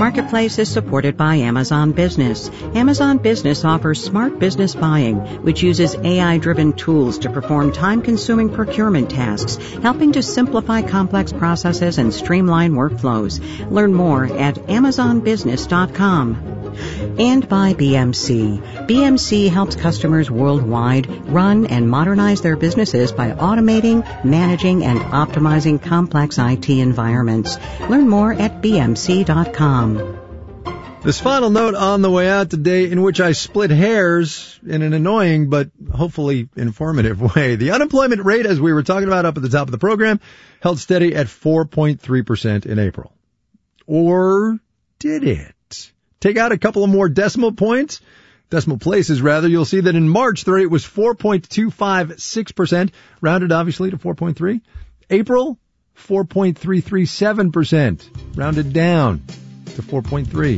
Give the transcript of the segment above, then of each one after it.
Marketplace is supported by Amazon Business. Amazon Business offers smart business buying, which uses AI-driven tools to perform time-consuming procurement tasks, helping to simplify complex processes and streamline workflows. Learn more at amazonbusiness.com. And by BMC. BMC helps customers worldwide run and modernize their businesses by automating, managing, and optimizing complex IT environments. Learn more at bmc.com. This final note on the way out today, in which I split hairs in an annoying but hopefully informative way. The unemployment rate, as we were talking about up at the top of the program, held steady at 4.3% in April. Or did it? Take out a couple of more decimal places, you'll see that in March, the rate was 4.256%, rounded obviously to 4.3. April, 4.337%, rounded down to 4.3.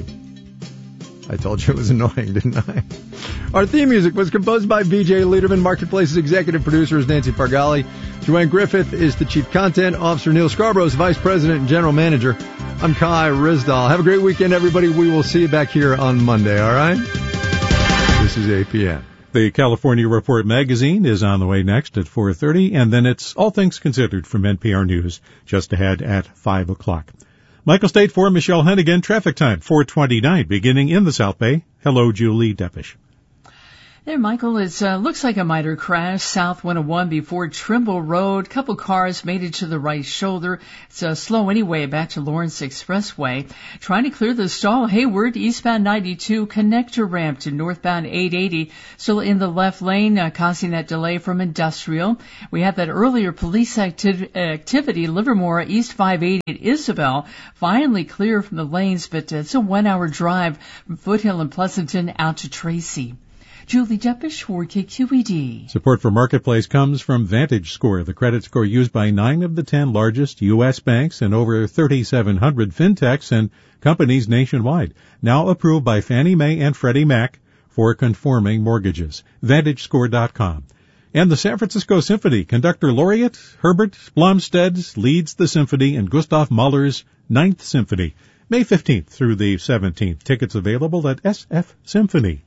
I told you it was annoying, didn't I? Our theme music was composed by BJ Liederman. Marketplace's executive producer is Nancy Fargali. Joanne Griffith is the chief content officer. Neil Scarborough is vice president and general manager. I'm Kai Rizdal. Have a great weekend, everybody. We will see you back here on Monday, all right? This is APN. The California Report magazine is on the way next at 4:30, and then it's All Things Considered from NPR News just ahead at 5 o'clock. Michael State for Michelle Hennigan. Traffic time, 4:29, beginning in the South Bay. Hello, Julie Deppish. There, Michael, it looks like a minor crash south 101 before Trimble Road. Couple cars made it to the right shoulder. It's slow anyway back to Lawrence Expressway. Trying to clear the stall. Hayward, eastbound 92, connector ramp to northbound 880. Still in the left lane, causing that delay from Industrial. We had that earlier police activity, Livermore, East 580 at Isabel. Finally clear from the lanes, but it's a 1 hour drive from Foothill and Pleasanton out to Tracy. Julie Deppish for KQED. Support for Marketplace comes from Vantage Score, the credit score used by 9 of the 10 largest U.S. banks and over 3,700 fintechs and companies nationwide. Now approved by Fannie Mae and Freddie Mac for conforming mortgages. VantageScore.com. And the San Francisco Symphony conductor laureate Herbert Blomstead leads the symphony in Gustav Mahler's Ninth Symphony, May 15th through the 17th. Tickets available at sfsymphony.org.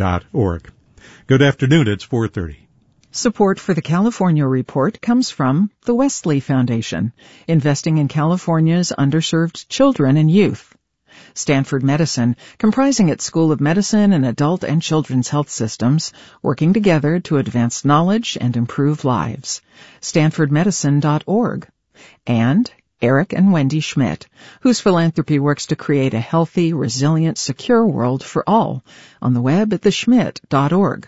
Good afternoon, it's 4:30. Support for the California Report comes from the Wesley Foundation, investing in California's underserved children and youth. Stanford Medicine, comprising its School of Medicine and Adult and Children's Health Systems, working together to advance knowledge and improve lives. StanfordMedicine.org. And Eric and Wendy Schmidt, whose philanthropy works to create a healthy, resilient, secure world for all, on the web at theschmidt.org.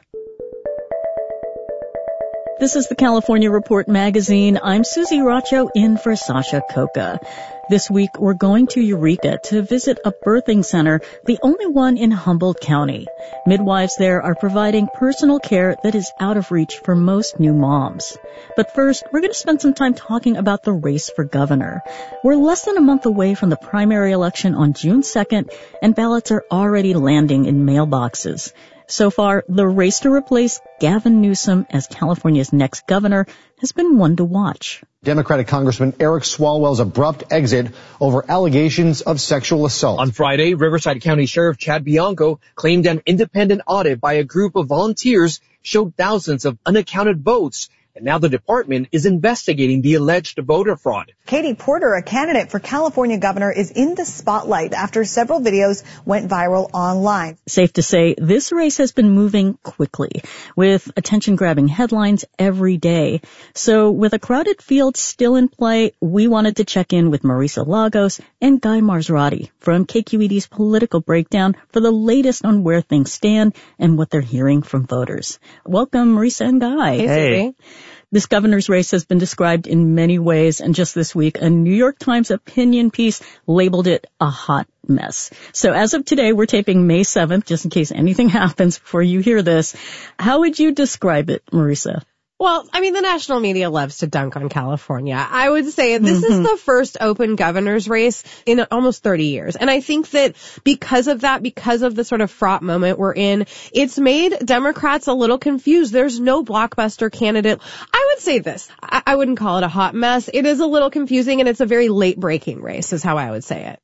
This is the California Report magazine. I'm Susie Racho in for Sasha Coca. This week, we're going to Eureka to visit a birthing center, the only one in Humboldt County. Midwives there are providing personal care that is out of reach for most new moms. But first, we're going to spend some time talking about the race for governor. We're less than a month away from the primary election on June 2nd, and ballots are already landing in mailboxes. So far, the race to replace Gavin Newsom as California's next governor has been one to watch. Democratic Congressman Eric Swalwell's abrupt exit over allegations of sexual assault. On Friday, Riverside County Sheriff Chad Bianco claimed an independent audit by a group of volunteers showed thousands of unaccounted votes. And now the department is investigating the alleged voter fraud. Katie Porter, a candidate for California governor, is in the spotlight after several videos went viral online. Safe to say, this race has been moving quickly, with attention-grabbing headlines every day. So with a crowded field still in play, we wanted to check in with Marisa Lagos and Guy Marzorati from KQED's Political Breakdown for the latest on where things stand and what they're hearing from voters. Welcome, Marisa and Guy. Hey. This governor's race has been described in many ways, and just this week, a New York Times opinion piece labeled it a hot mess. So as of today, we're taping May 7th, just in case anything happens before you hear this. How would you describe it, Marisa? Well, I mean, the national media loves to dunk on California. I would say this is the first open governor's race in almost 30 years. And I think that because of that, because of the sort of fraught moment we're in, it's made Democrats a little confused. There's no blockbuster candidate. I would say this. I wouldn't call it a hot mess. It is a little confusing, and it's a very late-breaking race is how I would say it.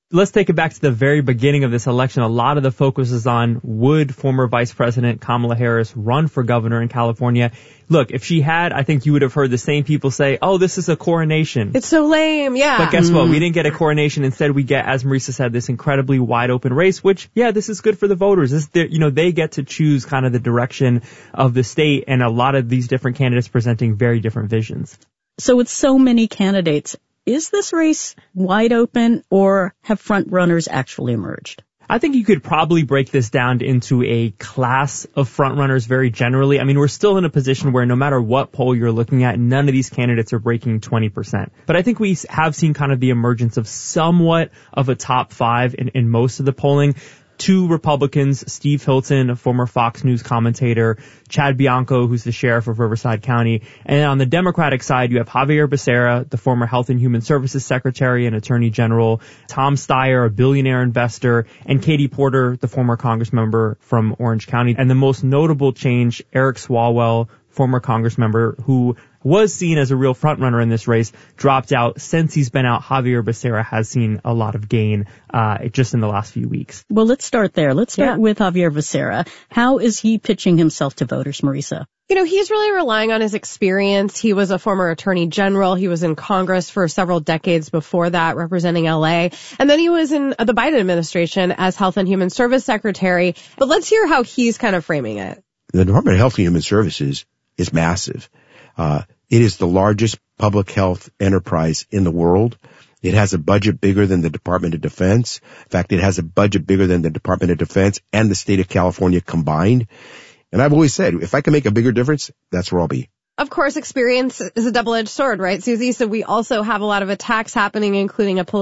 let's take it back to the very beginning of this election. A lot of the focus is on, would former Vice President Kamala Harris run for governor in California? Look, if she had, I think you would have heard the same people say, oh, this is a coronation. It's so lame, yeah. But guess what? We didn't get a coronation. Instead, we get, as Marisa said, this incredibly wide open race, which, yeah, this is good for the voters. They get to choose kind of the direction of the state, and a lot of these different candidates presenting very different visions. So with so many candidates, is this race wide open, or have front runners actually emerged? I think you could probably break this down into a class of frontrunners very generally. I mean, we're still in a position where no matter what poll you're looking at, none of these candidates are breaking 20%. But I think we have seen kind of the emergence of somewhat of a top five in most of the polling. Two Republicans, Steve Hilton, a former Fox News commentator, Chad Bianco, who's the sheriff of Riverside County. And on the Democratic side, you have Javier Becerra, the former Health and Human Services Secretary and Attorney General, Tom Steyer, a billionaire investor, and Katie Porter, the former Congress member from Orange County. And the most notable change, Eric Swalwell, former Congress member who was seen as a real frontrunner in this race, dropped out. Since he's been out, Javier Becerra has seen a lot of gain just in the last few weeks. Well, let's start there. Let's start with Javier Becerra. How is he pitching himself to voters, Marisa? He's really relying on his experience. He was a former attorney general. He was in Congress for several decades before that, representing LA. And then he was in the Biden administration as Health and Human Service Secretary. But let's hear how he's kind of framing it. The Department of Health and Human Services is massive. It is the largest public health enterprise in the world. It has a budget bigger than the Department of Defense. In fact, it has a budget bigger than the Department of Defense and the state of California combined. And I've always said, if I can make a bigger difference, that's where I'll be. Of course, experience is a double-edged sword, right, Susie? So we also have a lot of attacks happening, including a